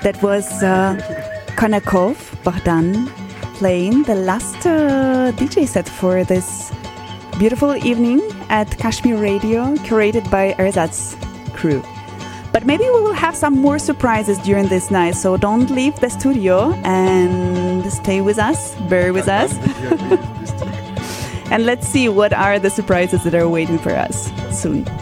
That was Konakov Bogdan playing the last DJ set for this beautiful evening at Kashmir Radio, curated by Erzatz crew. But maybe we will have some more surprises during this night, so don't leave the studio and stay with us, bear with us. And let's see what are the surprises that are waiting for us soon.